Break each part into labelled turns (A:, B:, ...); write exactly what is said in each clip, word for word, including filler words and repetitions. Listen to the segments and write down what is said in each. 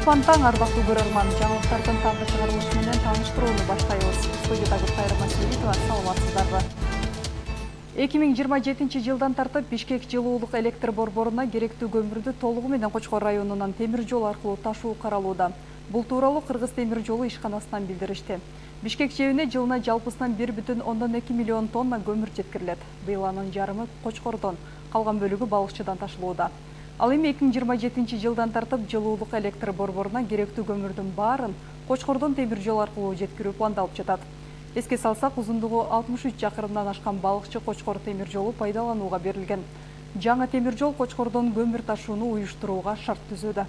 A: Кутмантаң ардактуу көрөрман, жаңылыктардын таңкы чыгарылышы менен тааныштырууну баштайбыз. Студиядагы Кайрама Сүйүтова, саламатсыздарбы. эки миң жыйырма жетинчи жылдан тартып Бишкек жылуулук электр борборуна керектүү көмүрдү толугу менен Кочкор районунан темир жол аркылуу ташуу каралууда. Бул тууралуу Кыргыз темир жолу ишканасынан билдиришти. Бишкек жебине жылына жалпысынан бир бүтүн ондон эки миллион тонна көмүр жеткирилет. Быйыл анын жарымы Кочкордон, калган бөлүгү балыкчыдан ташылууда. Ал эми эки миң жыйырма жетинчи жылдан тартып жылуулук электр борборуна керектүү көмүрдүн баарын Кочкордон темир жол аркылуу жеткирүү пландалып жатат. Эске салсак, узундугу алтымыш үч чакырымдан ашкан балыкчы Кочкор темир жолу пайдаланууга берилген. Жаңы темир жол Кочкордон көмүр ташууну уюштурууга шарт түзүүдө.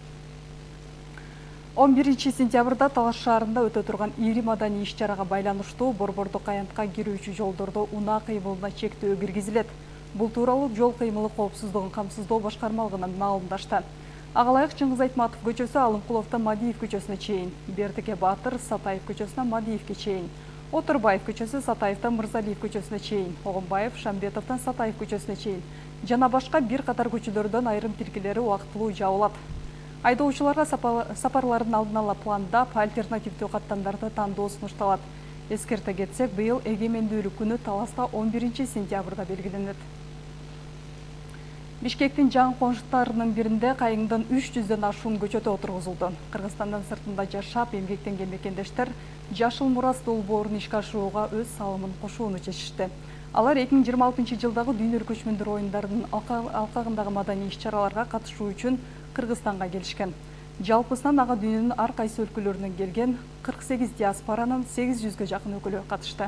A: он биринчи сентябрда Талаш шаарында өтө турган ири маданий иш-чарага байланыштуу борбордук аянтка кирүүчү жолдордо унаа кыймылына чектөө киргизилет. Бул тууралуу жол кыймылы коопсуздугун камсыздоо башкармалыгынан маалымдашты. Ага ылайык Чыңгыз Айтматов көчөсү Алымкуловдон Мадиев көчөсүнө чейин, Бердике Баатыр Сатаев көчөсүнөн Мадиевке чейин, Отурбаев көчөсү Сатаевдон Мырзалиев көчөсүнө чейин, Огонбаев Шамбетовдон Сатаев көчөсүнө чейин жана башка бир катар көчөлөрдөн айрым тилкелери убактылуу жабылат. Айдоочуларга сапарлардын алдын ала пландап, альтернативдүү каттамдарды тандоо сунушталат. Эскерте кетсек, быйыл эгемендүүлүк күнү Таласта он биринчи сентябрда белгиленет. Бишкектин жаңы конуштарынын биринде кайыңдын үч жүздөн ашуун көчөтү отургузулду. Кыргызстандын сыртында жашап эмгектенген мекендештер Жашыл Мурас долбоорун ишке ашырууга өз салымын кошууну чечишти. Алар эки миң жыйырма алтынчы жылдагы дүйнөлүк көчмөндөр оюндарынын алкагындагы маданий иш-чараларга катышуу үчүн Кыргызстанга келишкен. Жалпысынан ага дүйнөнүн ар кайсы өлкөлөрүнөн келген кырк сегиз диаспоранын сегиз жүзгө жакын өкүлү катышты.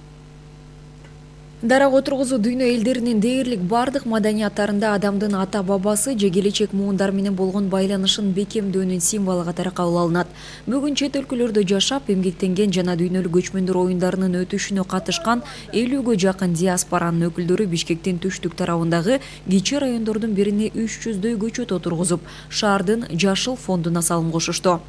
B: Дарак отургузуу дүйнө элдеринин дээрлик бардык маданияттарында адамдын ата-бабасы же келечек муундар менен болгон байланышын бекемдөөнүн символу катары кабыл алынат. Бүгүн чет өлкөлөрдө жашап, эмгектенген жана дүйнөлүк көчмөндөр оюндарынын өтүшүнө катышкан элүүгө жакын диаспоранын өкүлдөрү Бишкектин түштүк тарабындагы кичи райондордун бирине үч жүздөй көчөт отургузуп, шаардын жашыл фондуна салым кошушту.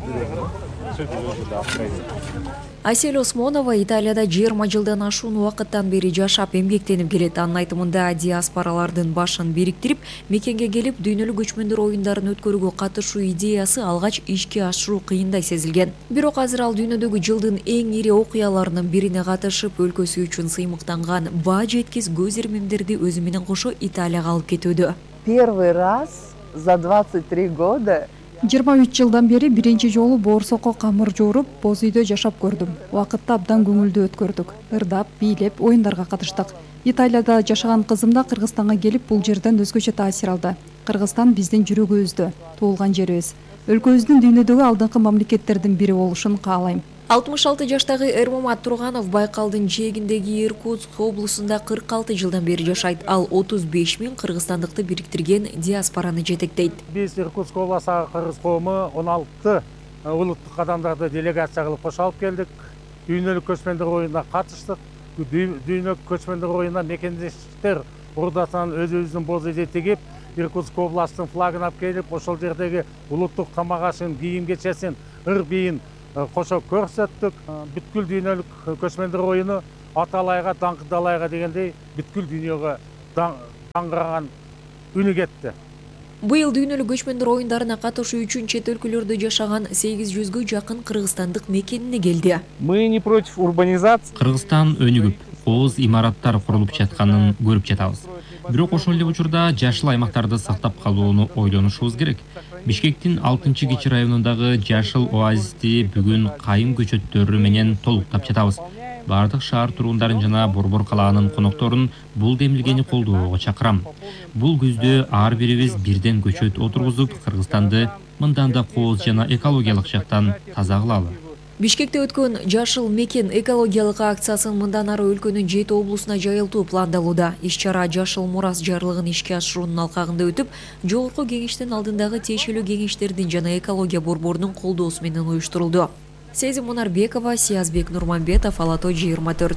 B: Асель Осмонова Италияда жыйырма жылдан ашуун убакыттан бери жашап эмгектенип келет. Анын айтымында, диаспоралардын башын бириктирип, мекенге келип, дүйнөлүк көчмөндөр оюндарын өткөрүүгө катышуу идеясы алгач ишке ашыруу кыйындай сезилген. Бирок азыр ал дүйнөдөгү жылдын эң ири окуяларынын бирине катышып, өлкөсү үчүн сыймыктанган баа жеткис көз ирмемдерди өзү менен кошо Италияга алып кетүүдө.
C: Первый раз за двадцать три года
A: жыйырма үч жылдан бери биринчи жолу боорсокко камыр жууруп, боз үйдө жашап көрдүм. Убакытты абдан көңүлдүү өткөрдүк. Ырдап, бийлеп, оюндарга катыштык. Италияда жашаган кызым да Кыргызстанга келип, бул жерден өзгөчө таасир алды. Кыргызстан биздин жүрөгүбүздө, туулган жерибиз. Өлкөбүздүн дүйнөдөгү алдыңкы мамлекеттердин бири болушун каалайм.
B: алтымыш алты жаштагы Эрмомат Турганов Байкалдын жээгиндеги Иркутск облусунда кырк алты жылдан бери жашайт. Ал отуз беш миң кыргызстандыкты бириктирген диаспораны жетектейт.
D: Биз Иркутск облусуга кыргыз коому он алты улуттук адамдарды делегация кылып кошо алып келдик. Дүйнөлүк көчмөндөр оюнуна катыштык. Дүйнөлүк көчмөндөр оюнуна мекендештер урдасынан өзүбүздүн боз үйдү тигип, Иркутск областын флагын алып келип, ошол жердеги улуттук тамак ашын, кийим кечесин, ыр бийин кошо көрсөттүк. Бүткүл дүйнөлүк көчмөндөр оюну Аталайга, Даңкыдалайга дегендей бүткүл дүйнөгө даңгыраган үнү кетти.
B: Быйыл дүйнөлүк көчмөндөр оюндарына катышуу үчүн чет өлкөлөрдө жашаган сегиз жүзгө жакын кыргызстандык мекенине келди.
E: Мы не против урбанизации.
F: Кыргызстан өнүгүп, кооз имараттар курулуп жатканын көрүп жатабыз. Бирок ошол эле учурда жашыл аймактарды сактап калууну ойлонушубуз керек. Бишкектин алтынчы кичи районундагы жашыл оазисти бүгүн кайым көчөттөрү менен толуктап жатабыз. Бардык шаар турундарын жана Борбор калаанын конокторун бул демилгени колдоого чакырам. Бул күздө ар бирибиз бирден көчөт отургузуп, Кыргызстанды мындан да кооз жана экологиялык жактан таза кылалы.
B: Бишкекте өткөн Жашыл мекен экологиялык акциясын мындан ары өлкөнүн жети облусуна жайылтуу пландалууда. Иш-чара Жашыл Мурас жарлыгын ишке ашыруунун алкагында өтүп, жогорку кеңештин алдындагы тиешелүү кеңештердин жана экология борборунун колдоосу менен уюштурулду. Сезим Мунарбекова, Сиязбек Нурманбетов, Ала Тоо жыйырма төрт.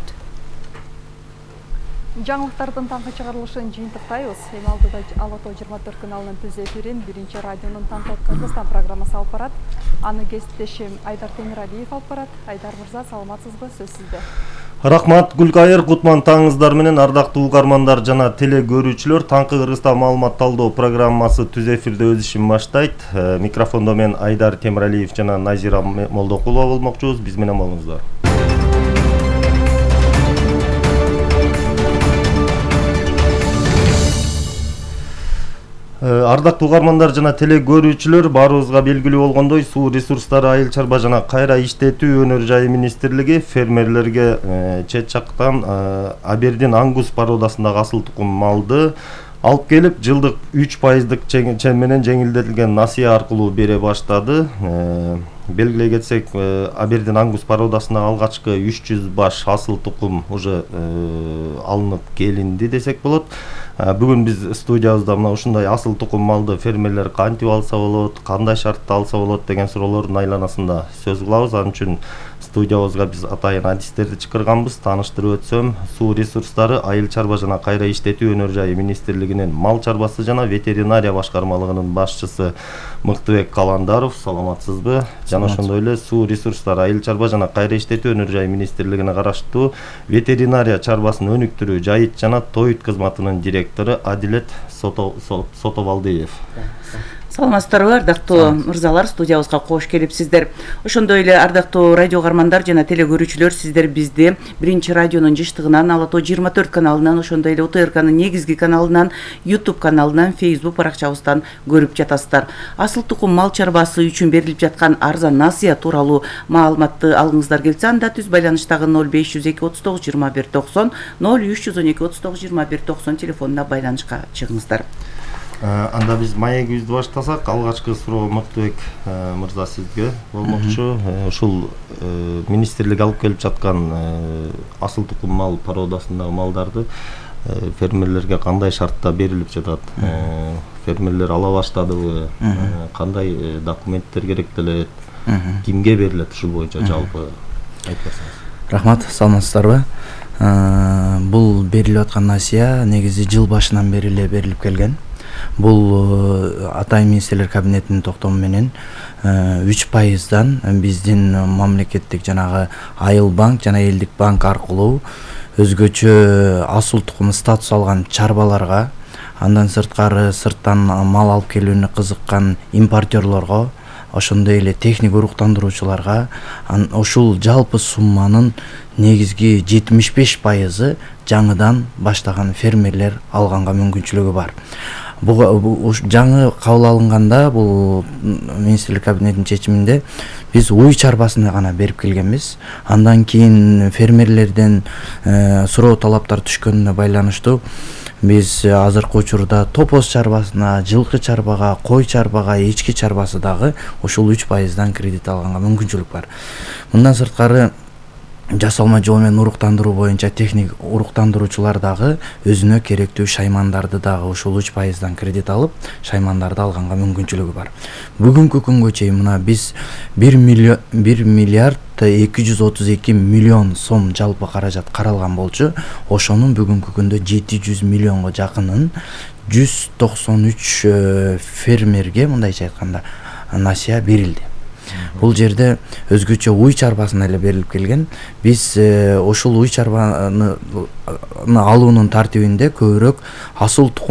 A: Жаңылыктардын таңкы чыгарылышын жыйынтыктайбыз. Эми алдыда Ала Тоо жыйырма төрт каналынын түз эфирин биринчи радионун Таңкы Кыргызстан программасы алып барат. Аны кесиптешим Айдар Темиралиев алып барат. Айдар мырза, саламатсызбы? Сөз сизде.
G: Рахмат Гүлкайыр, кутман таңыңыздар менен ардактуу угармандар жана теле көрүүчүлөр. Таңкы Кыргызстан маалымат талдоо программасы түз эфирде өз ишин баштайт. Микрофондо мен Айдар Темиралиев жана Назира Молдокулова болмокчубуз. Биз менен болуңуздар. Ардактуу угармандар жана теле көрүүчүлөр, баарыбызга белгилүү болгондой, суу ресурстары, айыл чарба жана кайра иштетүү өнөр жайы министрлиги фермерлерге чет жактан Абердин Ангус породасындагы асыл тукум малды алып келип, жылдык үч пайыздык чен менен жеңилдетилген насыя аркылуу бере баштады. Белгилей кетсек, Абердин Ангус породасына алгачкы үч жүз баш асыл тукум уже алынып келинди десек болот. Бүгүн биз студиябызда мына ушундай асыл тукум малды фермерлер кантип алса болот, кандай шартта алса болот деген суроолордун айланасында сөз кылабыз. Ал үчүн студиябызга биз атайын адистерди чакырганбыз. Тааныштырып өтсөм, суу ресурстары, айыл чарба жана кайра иштетүү өнөр жайы министрлигинин мал чарбасы жана ветеринария башкармалыгынын башчысы Мыктыбек Каландаров. Саламатсызбы? Жана ошондой эле суу ресурстары, айыл чарба жана кайра иштетүү өнөр жайы министрлигине караштуу ветеринария чарбасын өнүктүрүү, жайыт жана тоют кызматынын директору Адилет Сотовалдиев.
H: Саламатсыздарбы, ардактуу мырзалар, студиябызга кош келипсиздер. Ошондой эле ардактуу радио угармандар жана теле көрүүчүлөр, сиздер бизди биринчи радионун жыштыгынан, Ала тоо жыйырма төрт каналынан, ошондой эле УТРКнын негизги каналынан, YouTube каналынан, Facebook баракчабыздан көрүп жатасыздар. Асыл тукум мал чарбасы үчүн берилип жаткан арзан насыя тууралуу маалыматты алгыңыздар келсе, анда түз байланыштагы ноль беш жүз эки отуз тогуз жыйырма бир токсон, ноль үч жүз он эки отуз тогуз жыйырма бир токсон телефонуна байланышка чыгыңыздар.
G: Анда биз маегибизди баштасак, алгачкы суроо Мыктыбек мырза сизге болмокчу. Ушул министрлик алып келип жаткан асыл тукум мал породасындагы малдарды фермерлерге кандай шартта берилип жатат? Фермерлер ала баштадыбы? Кандай документтер керектелет? Кимге берилет ушул боюнча жалпы айтып берсеңиз?
I: Рахмат, саламатсыздарбы? Бул берилип аткан насыя негизи жыл башынан бери эле берилип келген. Бул атайын министрлер кабинетинин токтому менен үч пайыздан биздин мамлекеттик жанагы Айыл банк жана Элдик банк аркылуу өзгөчө асыл тукум статус алган чарбаларга, андан сырткары сырттан мал алып келүүнү кызыккан импортерлорго, ошондой эле техник уруктандыруучуларга ушул жалпы сумманын негизги жетимиш беш пайызы жаңыдан баштаган фермерлер алганга мүмкүнчүлүгү бар. Жаңы кабыл алынганда, бул министрлик кабинетинин чечиминде биз уй чарбасына гана берип келгенбиз. Андан кийин фермерлерден суроо талаптар түшкөнүнө байланыштуу биз азыркы учурда топоз чарбасына, жылкы чарбага, кой чарбага, эчки чарбасы дагы ушул үч пайыздан кредит алганга мүмкүнчүлүк бар. Мындан сырткары жасалма жол менен уруктандыруу боюнча техник уруктандыруучулар дагы өзүнө керектүү шаймандарды дагы ушул үч пайыздан кредит алып, шаймандарды алганга мүмкүнчүлүгү бар. Бүгүнкү күнгө чейин мына биз бир миллиард эки жүз отуз эки миллион сом жалпы каражат каралган болчу. Ошонун бүгүнкү күндө жети жүз миллионго жакынын жүз токсон үч фермерге, мындайча айтканда, насыя берилди. Бул жерде өзгөчө уй чарбасына эле берилип келген. Биз ошол уй чарбаны алуунун тартибинде көбүрөөк асыл тукум